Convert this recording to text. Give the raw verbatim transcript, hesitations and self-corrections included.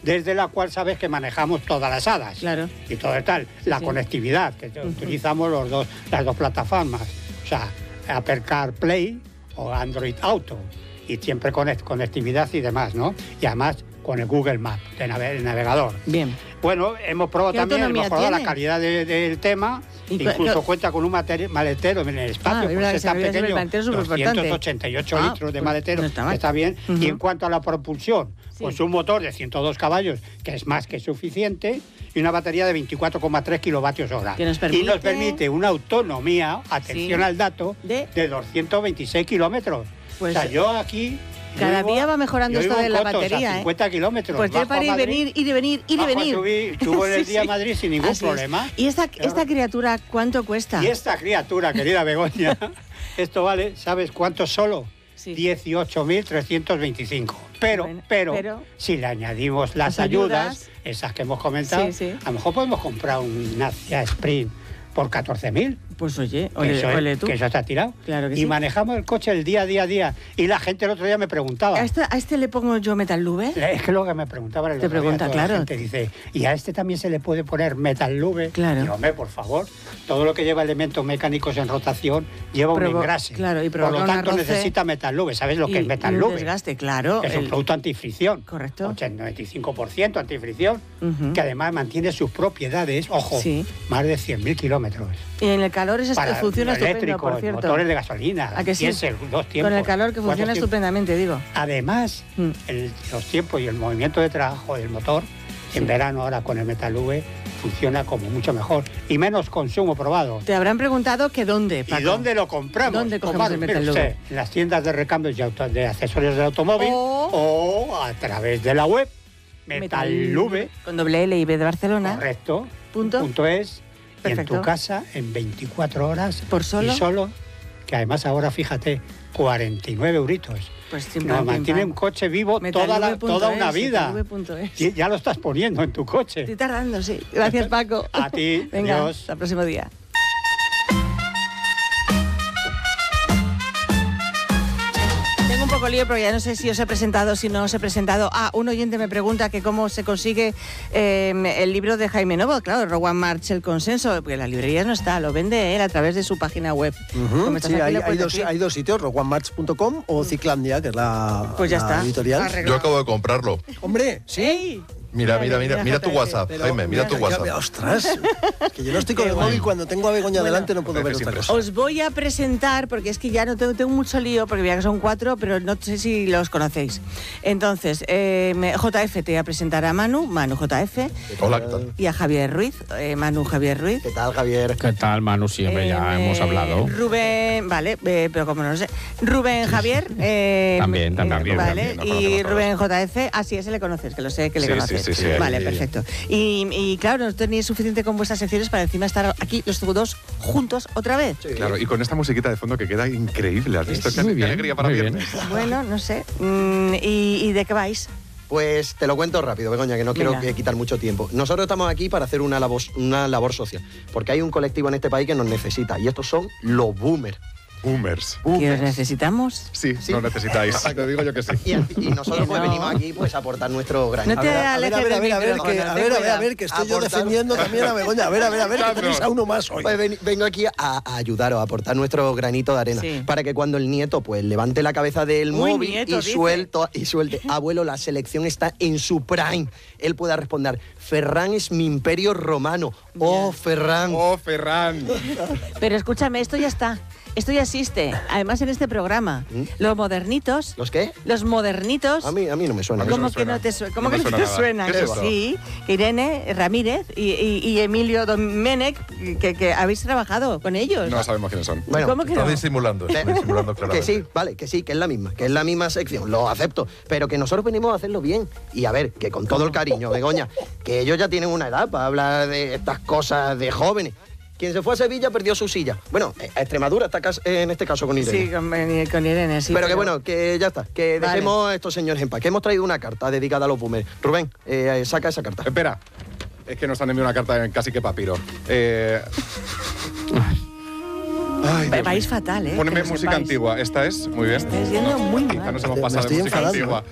desde la cual sabes que manejamos todas las hadas. Claro. Y todo tal. Sí, la sí. conectividad, que uh-huh. utilizamos los dos, las dos plataformas. O sea, Apple CarPlay o Android Auto. Y siempre con conectividad y demás, ¿no? Y además con el Google Maps, de nave navegador. Bien. Bueno, hemos probado también, hemos mejorado la calidad de, de, del tema. Incluso pero, cuenta con un maletero en el espacio, ah, porque es tan pequeño, doscientos ochenta y ocho ah, litros de maletero, no está, está bien. Uh-huh. Y en cuanto a la propulsión, sí. pues un motor de ciento dos caballos, que es más que suficiente, y una batería de veinticuatro coma tres kilovatios hora. Nos permite... Y nos permite una autonomía, atención sí. al dato, de, de doscientos veintiséis kilómetros. Pues, o sea, yo aquí... Cada vivo, día va mejorando esto de la coto, batería, o sea, cincuenta ¿eh? kilómetros. Pues ya para ir y venir, ir y venir, ir y venir. Subir, subo en el día a Madrid sin ningún Así problema. Es. ¿Y esta, esta criatura cuánto cuesta? Y esta criatura, querida Begoña, esto vale, ¿sabes cuánto solo? Sí. dieciocho mil trescientos veinticinco. Pero, bueno, pero, pero, si le añadimos las, las ayudas, ayudas, esas que hemos comentado, sí, sí. a lo mejor podemos comprar un Dacia Sprint por catorce mil. Pues oye, ole, eso, ole tú. Que eso está tirado. Claro que y sí. manejamos el coche el día a día a día. Y la gente el otro día me preguntaba. ¿A este, a este le pongo yo Metal Lube? Es que lo que me preguntaba el Te otro pregunta, día, claro. La gente dice, ¿y a este también se le puede poner Metal Lube? Claro. Y hombre, por favor, todo lo que lleva elementos mecánicos en rotación lleva Provo un engrase. Claro, y por lo tanto roce, necesita Metal Lube. ¿Sabes lo y, que es Metal y un Lube? desgaste, claro. Que es el... un producto antifricción. Correcto. noventa y cinco por ciento antifricción, uh-huh. que además mantiene sus propiedades, ojo, sí. más de cien mil kilómetros. Y en el calor es Para funciona estupendo, por cierto. Motores de gasolina, ¿a que sí? diésel, dos tiempos. Con el calor que funciona estupendamente, digo. Además, mm. el, los tiempos y el movimiento de trabajo del motor, sí. en verano ahora con el Metal Lube, funciona como mucho mejor y menos consumo probado. Te habrán preguntado que dónde, Paco. ¿Y dónde lo compramos? ¿Dónde cogemos el Metal Lube? En las tiendas de recambios y auto, de accesorios del automóvil o... o a través de la web Metal Lube. Con doble L y B de Barcelona. Correcto. Punto. Punto es. Perfecto. En tu casa en veinticuatro horas. ¿Por solo? Y solo, que además ahora, fíjate, cuarenta y nueve euritos. Pues nos mantiene un coche vivo toda, la, toda una vida. Y ya lo estás poniendo en tu coche. Estoy tardando, sí. Gracias, Paco. A ti. Venga, adiós. hasta el próximo día. Un poco lío, pero ya no sé si os he presentado, si no os he presentado. Ah, un oyente me pregunta que cómo se consigue eh, el libro de Jaime Novo, claro, Road March, el consenso, porque en las librerías no está, lo vende él a través de su página web. Uh-huh. Sí, hay, hay, dos, hay dos sitios, road one march punto com o Ciclandia, que es la, pues ya la está. editorial. Arreglado. Yo acabo de comprarlo. Hombre, ¿sí? Mira, mira, mira, mira tu WhatsApp, pero, Jaime, mira, mira tu WhatsApp. Ya, ostras, es que yo no estoy con el móvil, cuando tengo a Begoña bueno, delante no puedo ver otra cosa. Os voy a presentar, porque es que ya no tengo, tengo mucho lío, porque ya que son cuatro, pero no sé si los conocéis. Entonces, eh, J F te voy a presentar a Manu, Manu J F. Hola, ¿qué tal? Y a Javier Ruiz, eh, Manu Javier Ruiz. ¿Qué tal, Javier? ¿Qué tal, Manu? Siempre eh, ya hemos hablado. Rubén, vale, eh, pero como no lo sé. Rubén Javier. Eh, también, también. Eh, vale, también, no y Rubén J F, ah, sí, ese le conoces, que lo sé que le sí, conoces. Sí, sí, sí, vale, ahí, perfecto. Y, y claro, no tenéis suficiente con vuestras secciones para encima estar aquí los dos juntos otra vez. Sí. Claro, y con esta musiquita de fondo que queda increíble. ¿Has visto? Sí, muy bien, alegría para muy viernes. Bien. Bueno, no sé. Mm, ¿y, ¿Y de qué vais? Pues te lo cuento rápido, Begoña, que no quiero que quitar mucho tiempo. Nosotros estamos aquí para hacer una labor, una labor social, porque hay un colectivo en este país que nos necesita, y estos son los boomers. Boomers. ¿Que os necesitamos? Sí, sí, lo necesitáis. Te digo yo que sí. Y, y nosotros pues no. venimos aquí pues a aportar nuestro granito. No te a ver, a ver, a ver, a ver, que, a ver, a ver, a ver, que estoy yo defendiendo también a Begoña. A ver, a ver, a ver, que tenéis a uno más hoy. Pues ven, vengo aquí a, a ayudaros, a aportar nuestro granito de arena, sí. para que cuando el nieto pues levante la cabeza del Muy móvil nieto, y, suelto, y suelte, abuelo, la selección está en su prime. Él pueda responder, Ferran es mi imperio romano. Oh, Ferran. Oh, Ferran. Pero escúchame, esto ya está. Esto ya existe, además en este programa. ¿Mm? Los modernitos. ¿Los qué? Los modernitos. A mí, a mí no me suena. ¿Cómo no que suena. no te, su ¿Cómo no que me no te suena? ¿Qué es eso? Sí, Irene Ramírez y, y, y Emilio Domenech, que, que habéis trabajado con ellos. No sabemos quiénes son. Bueno, ¿Cómo que Está no? disimulando, está disimulando claramente. Que sí, vale, que sí, que es la misma, que es la misma sección, lo acepto, pero que nosotros venimos a hacerlo bien. Y a ver, que con todo el cariño, Begoña, que ellos ya tienen una edad para hablar de estas cosas de jóvenes. Quien se fue a Sevilla perdió su silla. Bueno, a Extremadura está en este caso con Irene. Sí, con, con Irene, sí. Pero, pero que bueno, que ya está, que vale. dejemos a estos señores en paz, que hemos traído una carta dedicada a los boomers. Rubén, eh, saca esa carta. Espera, es que nos han enviado una carta en casi que papiro. Eh... Ay, vais fatal, ¿eh? Póneme música sepáis. antigua. Esta es, muy bien. Estáis yendo muy mal. Quizá nos hemos pasado de música antigua.